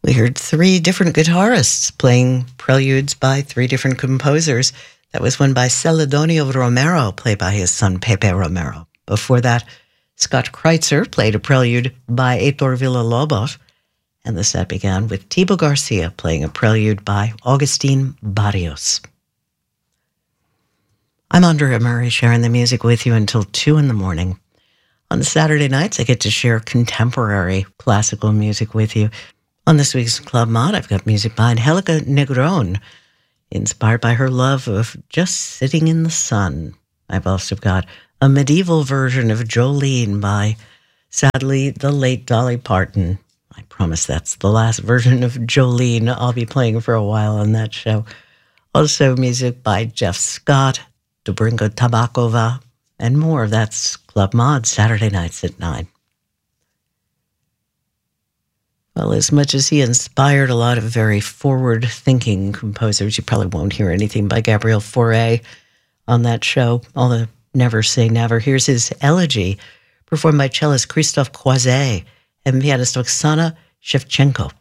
We heard three different guitarists playing preludes by three different composers. That was one by Celedonio Romero, played by his son Pepe Romero. Before that, Scott Kreitzer played a prelude by Heitor Villa-Lobos, and the set began with Thibaut Garcia playing a prelude by Augustin Barrios. I'm Andrea Murray, sharing the music with you until 2 in the morning. On Saturday nights, I get to share contemporary classical music with you. On this week's Club Mod, I've got music by Angelica Negron, inspired by her love of just sitting in the sun. I've also got a medieval version of Jolene by, sadly, the late Dolly Parton. I promise that's the last version of Jolene I'll be playing for a while on that show. Also music by Jeff Scott, Dobrinka Tabakova, and more. That's Club Mod, Saturday nights at 9. Well, as much as he inspired a lot of very forward-thinking composers, you probably won't hear anything by Gabriel Fauré on that show, although never say never. Here's his elegy, performed by cellist Christophe Croiset and pianist Oksana Shevchenko.